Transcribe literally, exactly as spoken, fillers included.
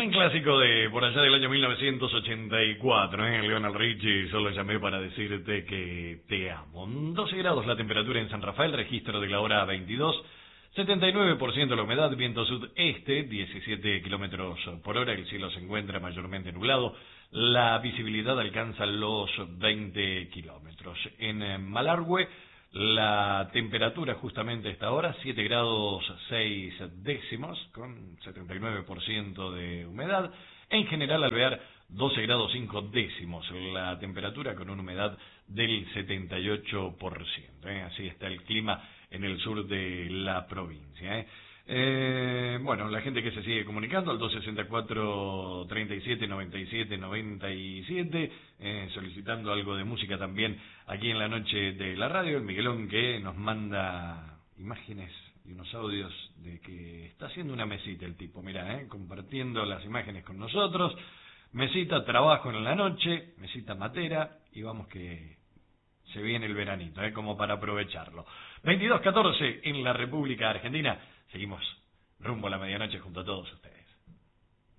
Gran clásico de por allá del año mil novecientos ochenta y cuatro, ¿eh? Lionel Richie, solo llamé para decirte que te amo. doce grados la temperatura en San Rafael, registro de la hora veintidós, setenta y nueve por ciento la humedad, viento sudeste, diecisiete kilómetros por hora, el cielo se encuentra mayormente nublado, la visibilidad alcanza los veinte kilómetros. En Malargüe, la temperatura justamente a esta hora, siete grados seis décimos, con setenta y nueve por ciento de humedad. En general, Alvear, doce grados cinco décimos, la temperatura con una humedad del setenta y ocho por ciento. ¿eh? Así está el clima en el sur de la provincia. ¿eh? Eh, bueno, la gente que se sigue comunicando al dos sesenta y cuatro, treinta y siete, noventa y siete, noventa y siete, eh, solicitando algo de música también aquí en la noche de la radio. El Miguelón que nos manda imágenes y unos audios de que está haciendo una mesita el tipo, mirá, eh, compartiendo las imágenes con nosotros. Mesita, trabajo en la noche, mesita matera, y vamos que se viene el veranito, eh, como para aprovecharlo. veintidós catorce en la República Argentina. Seguimos rumbo a la medianoche junto a todos ustedes.